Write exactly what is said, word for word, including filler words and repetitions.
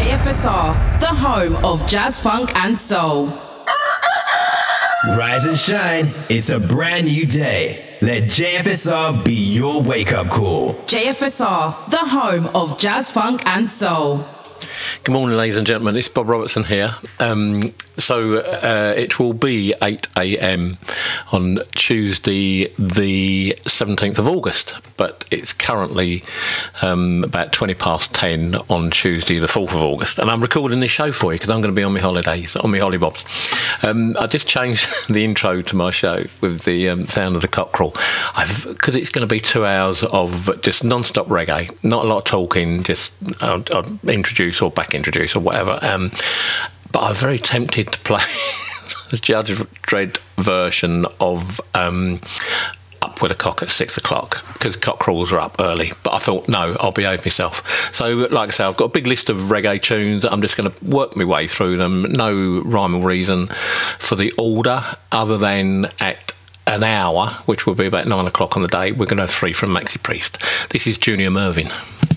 J F S R, the home of jazz, funk and soul. Rise and shine, it's a brand new day. Let J F S R be your wake-up call. J F S R, the home of jazz, funk and soul. Good morning, ladies and gentlemen. It's Bob Robertson here. Um, so uh, it will be eight a.m. on Tuesday, the seventeenth of August, but it's currently um, about twenty past ten on Tuesday, the fourth of August. And I'm recording this show for you because I'm going to be on my holidays, on my hollybobs. Um, I just changed the intro to my show with the um, sound of the cockerel because it's going to be two hours of just non-stop reggae, not a lot of talking, just I'll, I'll introduce or back introduce or whatever. Um, but I was very tempted to play the Judge Dredd version of um, Up with a Cock at six o'clock because cockerels are up early. But I thought, no, I'll behave myself. So, like I say, I've got a big list of reggae tunes. I'm just going to work my way through them. No rhyme or reason for the order other than at an hour, which will be about nine o'clock on the day, we're going to have three from Maxi Priest. This is Junior Mervyn.